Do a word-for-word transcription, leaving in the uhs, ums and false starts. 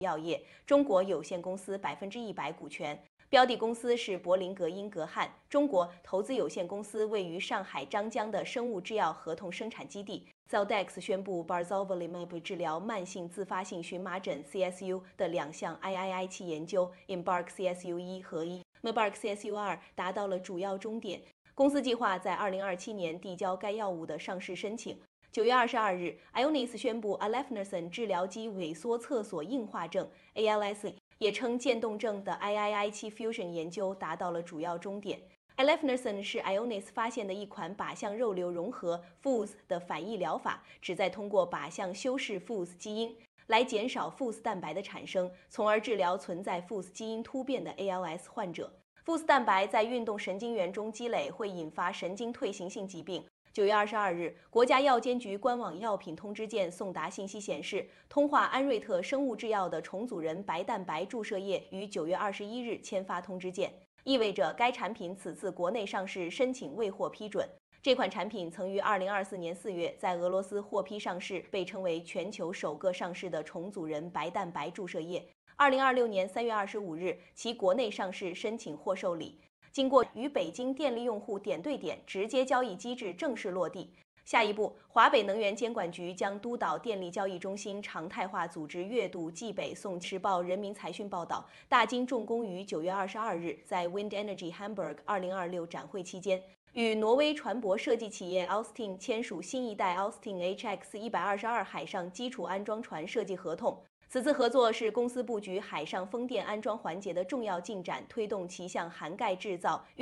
药业中国有限公司百分之一百股权，标的公司是柏林格英格汉中国投资有限公司位于上海张江的生物制药合同生产基地。Celldex 宣布 Barzolvolimab 治疗慢性自发性荨麻疹 C S U 的两项 I I I 期研究 Embark C S U 一和 Embark C S U 二达到了主要终点。公司计划在二零二七年递交该药物的上市申请。九月二十二日 ，Ionis 宣布 Alefnersen 治疗肌萎缩侧索硬化症 A L S， 也称渐冻症的 I I I 期 Fusion 研究达到了主要终点。Alefnersen 是 Ionis 发现的一款靶向肉瘤融合 F U S 的反义疗法，旨在通过靶向修饰 F U S 基因，来减少 F U S 蛋白的产生，从而治疗存在 F U S 基因突变的 A L S 患者。F U S 蛋白在运动神经元中积累，会引发神经退行性疾病。九月二十二日，国家药监局官网药品通知件送达信息显示，通化安瑞特生物制药的重组人白蛋白注射液于九月二十一日签发通知件，意味着该产品此次国内上市申请未获批准。这款产品曾于二零二四年四月在俄罗斯获批上市，被称为全球首个上市的重组人白蛋白注射液。二零二六年三月二十五日，其国内上市申请获受理。经过与北京电力用户点对点直接交易机制正式落地，下一步，华北能源监管局将督导电力交易中心常态化组织月度冀北送时报人民财讯报道，大金重工于九月二十二日在 Wind Energy Hamburg 二零二六展会期间，与挪威船舶设计企业 Austin 签署新一代 Austin H X 一百二十二海上基础安装船设计合同。此次合作是公司布局海上风电安装环节的重要进展，推动其向涵盖制造、